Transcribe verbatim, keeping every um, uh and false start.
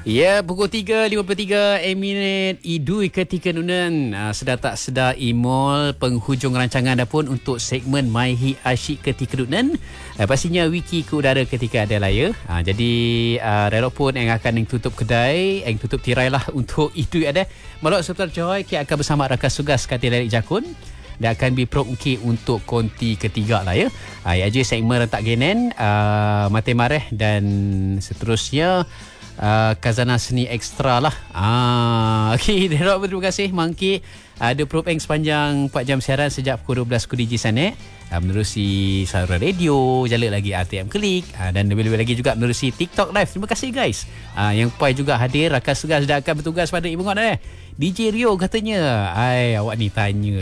Ya, pukul tiga lima puluh tiga minit idui ketika nunan. Uh, sedar tak sedar imol penghujung rancangan dah pun untuk segmen Maihi Asyik ketika nunan. Uh, pastinya wiki ke udara ketika ada laya. Uh, jadi uh, relok pun yang akan yang tutup kedai, yang tutup tirai lah untuk idui ada. Malak Sultan Joy kita akan bersama rakan tugas Katil Erik Jakun. Dia akan berperok mungkin untuk konti ketiga lah ya. Uh, ya je segmen rentak genen, uh, mati mareh dan seterusnya. Uh, Kazana Seni Ekstra lah. Ah, okay, terima kasih Mangki. Ada uh, program sepanjang empat jam siaran sejak pukul dua belas Kudi sana. Uh, menerusi saluran radio, jalan lagi R T M Klik uh, dan lebih-lebih lagi juga menerusi TikTok Live. Terima kasih guys. Uh, yang Pai juga hadir, rakan tugas dah akan bertugas pada Ibu Ngot eh. D J Rio katanya, ai awak ni tanya